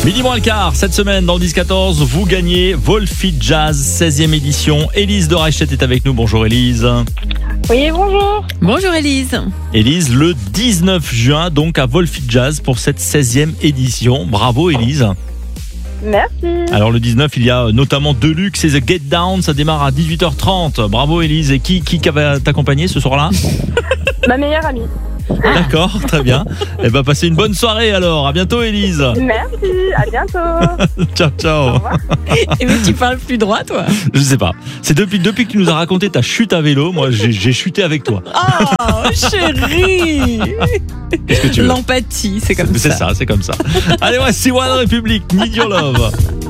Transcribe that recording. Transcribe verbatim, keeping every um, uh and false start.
Midi moins le quart, cette semaine dans le dix quatorze, vous gagnez Wolfie Jazz, seizième édition. Élise de Reichstedt est avec nous. Bonjour Élise. Oui, bonjour. Bonjour Élise. Élise, le dix-neuf juin, donc à Wolfie Jazz pour cette seizième édition. Bravo Élise. Merci. Alors le dix-neuf, il y a notamment Deluxe et The Get Down, ça démarre à dix-huit heures trente. Bravo Élise. Et qui, qui va t'accompagner ce soir-là? Ma meilleure amie. D'accord, très bien. Et bah passez une bonne soirée alors. À bientôt Élise. Merci, à bientôt. Ciao, ciao. Au revoir. Et mais tu parles plus droit toi. Je sais pas. C'est depuis, depuis que tu nous as raconté ta chute à vélo, moi j'ai, j'ai chuté avec toi. Oh chérie. Qu'est-ce que tu veux? L'empathie, c'est comme C'est ça. ça, c'est comme ça. Allez, voici One Republic, Need Your Love.